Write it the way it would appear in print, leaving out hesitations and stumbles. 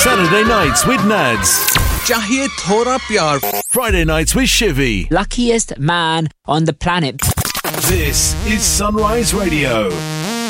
Saturday nights with Nads. चाहिए थोड़ा प्यार. Friday nights with Shivy. Luckiest man on the planet. This is Sunrise Radio.